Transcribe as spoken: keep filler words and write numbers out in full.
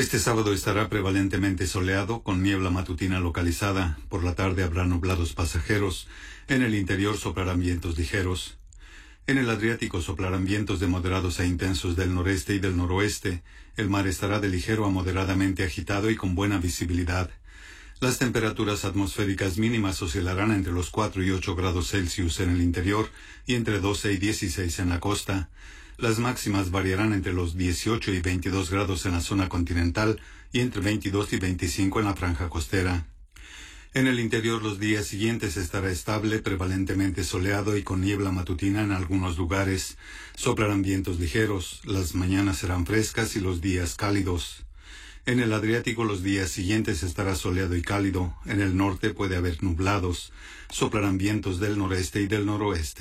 Este sábado estará prevalentemente soleado, con niebla matutina localizada. Por la tarde habrá nublados pasajeros. En el interior soplarán vientos ligeros. En el Adriático soplarán vientos de moderados a intensos del noreste y del noroeste. El mar estará de ligero a moderadamente agitado y con buena visibilidad. Las temperaturas atmosféricas mínimas oscilarán entre los cuatro y ocho grados Celsius en el interior y entre doce y dieciséis en la costa. Las máximas variarán entre los dieciocho y veintidós grados en la zona continental y entre veintidós y veinticinco en la franja costera. En el interior los días siguientes estará estable, prevalentemente soleado y con niebla matutina en algunos lugares. Soplarán vientos ligeros, las mañanas serán frescas y los días cálidos. En el Adriático los días siguientes estará soleado y cálido. En el norte puede haber nublados. Soplarán vientos del noreste y del noroeste.